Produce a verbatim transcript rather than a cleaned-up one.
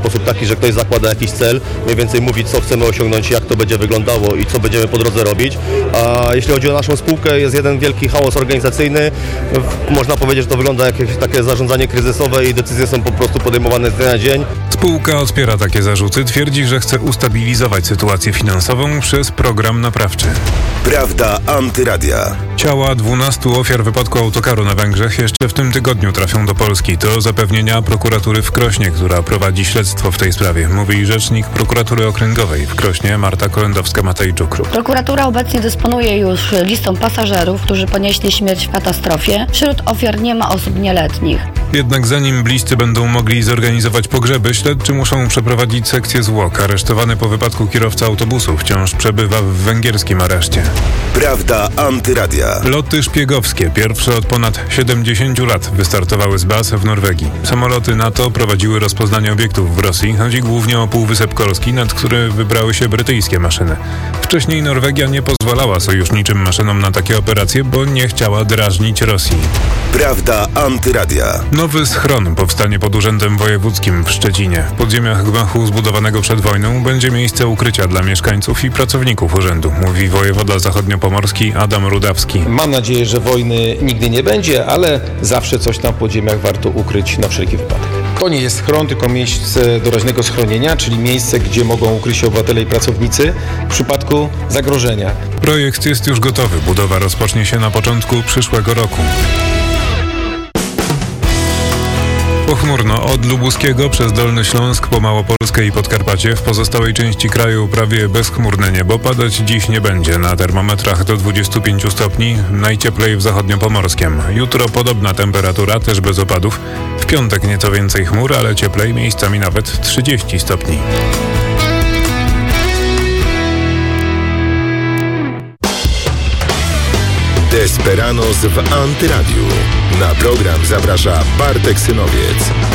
W sposób taki, że ktoś zakłada jakiś cel, mniej więcej mówi, co chcemy osiągnąć, jak to będzie wyglądało i co będziemy po drodze robić. A jeśli chodzi o naszą spółkę, jest jeden wielki chaos organizacyjny. Można powiedzieć, że to wygląda jak jakieś takie zarządzanie kryzysowe i decyzje są po prostu podejmowane z dnia na dzień. Spółka odpiera takie zarzuty, twierdzi, że chce ustabilizować sytuację finansową przez program naprawczy. Prawda Antyradia. Ciała dwunastu ofiar wypadku autokaru na Węgrzech jeszcze w tym tygodniu trafią do Polski. To zapewnienia prokuratury w Krośnie, która prowadzi śledztwo w tej sprawie, mówi rzecznik prokuratury okręgowej w Krośnie Marta Kolendowska-Matejczuk. Prokuratura obecnie dysponuje już listą pasażerów, którzy ponieśli śmierć w katastrofie. Wśród ofiar nie ma osób nieletnich. Jednak zanim bliscy będą mogli zorganizować pogrzeby, śledczy muszą przeprowadzić sekcję zwłok. Aresztowany po wypadku kierowca autobusu wciąż przebywa w węgierskim areszcie. Prawda Antyradia. Loty szpiegowskie, pierwsze od ponad siedemdziesięciu lat, wystartowały z baz w Norwegii. Samoloty NATO prowadziły rozpoznanie obiektów w Rosji. Chodzi głównie o Półwysep Korski, nad który wybrały się brytyjskie maszyny. Wcześniej Norwegia nie pozwalała sojuszniczym maszynom na takie operacje, bo nie chciała drażnić Rosji. Prawda Antyradia. Nowy schron powstanie pod Urzędem Wojewódzkim w Szczecinie. W podziemiach gmachu zbudowanego przed wojną będzie miejsce ukrycia dla mieszkańców i pracowników urzędu, mówi wojewoda zachodniopomorski Adam Rudawski. Mam nadzieję, że wojny nigdy nie będzie, ale zawsze coś tam w podziemiach warto ukryć na wszelki wypadek. To nie jest schron, tylko miejsce doraźnego schronienia, czyli miejsce, gdzie mogą ukryć się obywatele i pracownicy w przypadku zagrożenia. Projekt jest już gotowy. Budowa rozpocznie się na początku przyszłego roku. Pochmurno od Lubuskiego przez Dolny Śląsk po Małopolskę i Podkarpacie. W pozostałej części kraju prawie bezchmurne niebo. Padać dziś nie będzie. Na termometrach do dwudziestu pięciu stopni. Najcieplej w zachodniopomorskiem. Jutro podobna temperatura, też bez opadów. W piątek nieco więcej chmur, ale cieplej, miejscami nawet trzydzieści stopni. Desperanos w Antyradiu. Na program zaprasza Bartek Synowiec.